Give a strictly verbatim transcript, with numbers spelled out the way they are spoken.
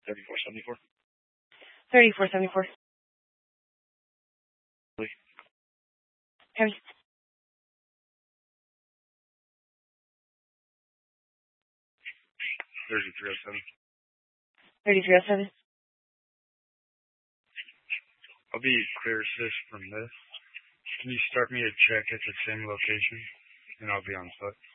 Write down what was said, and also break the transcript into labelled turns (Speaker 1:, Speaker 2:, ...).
Speaker 1: thirty-four seventy-four.
Speaker 2: thirty-four seventy-four. Heavy.
Speaker 1: thirty-three oh seven.
Speaker 2: thirty-three oh seven.
Speaker 1: I'll be clear assist from this. Can you start me a check at the same location? And I'll be on foot.